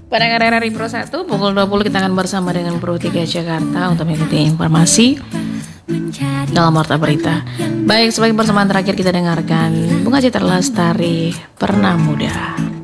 Pada RRI Pro 1 pukul 20 kita akan bersama dengan Pro 3 Jakarta untuk mengikuti informasi dalam Warta Berita. Baik, sebagai persamaan terakhir kita dengarkan Bunga Citra Lestari Pernah Muda.